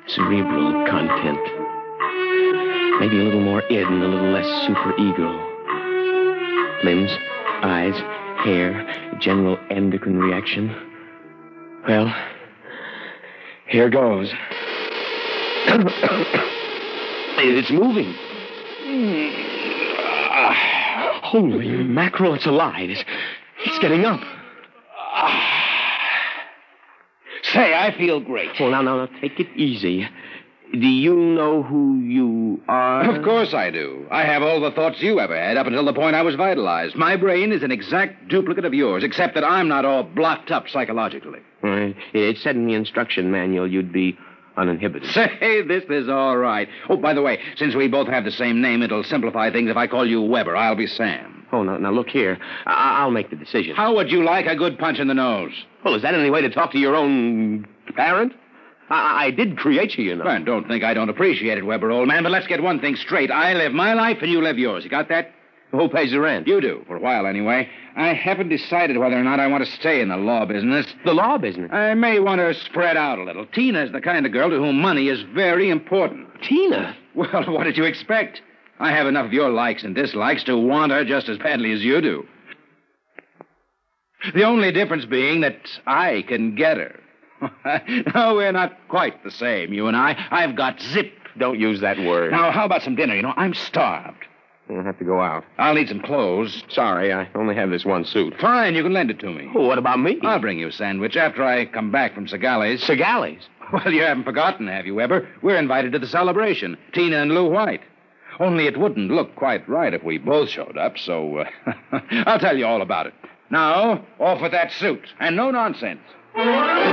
cerebral content. Maybe a little more id and a little less superego. Limbs, eyes, hair, general endocrine reaction. Well, here goes. It's moving. Holy mackerel, it's alive. It's getting up. Say, I feel great. Well, now, take it easy. Do you know who you are? Of course I do. I have all the thoughts you ever had up until the point I was vitalized. My brain is an exact duplicate of yours, except that I'm not all blocked up psychologically. Right. It said in the instruction manual you'd be uninhibited. Say, this is all right. Oh, by the way, since we both have the same name, it'll simplify things if I call you Weber. I'll be Sam. Oh, now look here. I'll make the decision. How would you like a good punch in the nose? Well, is that any way to talk to your own parent? I did create you, you know. Well, don't think I don't appreciate it, Weber, old man, but let's get one thing straight. I live my life and you live yours. You got that? Who pays the rent? You do, for a while anyway. I haven't decided whether or not I want to stay in the law business. The law business? I may want to spread out a little. Tina's the kind of girl to whom money is very important. Tina? Well, what did you expect? I have enough of your likes and dislikes to want her just as badly as you do. The only difference being that I can get her. No, we're not quite the same, you and I. I've got zip. Don't use that word. Now, how about some dinner? You know, I'm starved. I'll have to go out. I'll need some clothes. Sorry, I only have this one suit. Fine, you can lend it to me. Oh, what about me? I'll bring you a sandwich after I come back from Segali's. Segali's? Well, you haven't forgotten, have you, Weber? We're invited to the celebration. Tina and Lou White. Only it wouldn't look quite right if we both showed up, so I'll tell you all about it. Now, off with that suit. And no nonsense.